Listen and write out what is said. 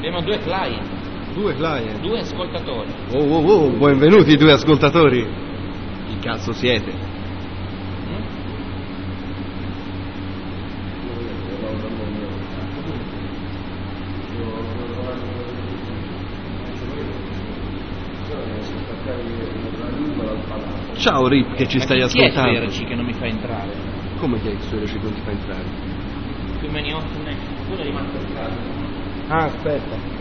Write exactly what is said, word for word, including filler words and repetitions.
Abbiamo due client. Due client? Due ascoltatori. Oh, oh, oh, benvenuti due ascoltatori. Chi cazzo siete? Mm? Ciao Rip che ci Ma stai chi ascoltando. Chi è su R C che non mi fa entrare? Come che su R C non ti fa entrare? Too many options, quello è rimasto a casa. Ah, aspetta.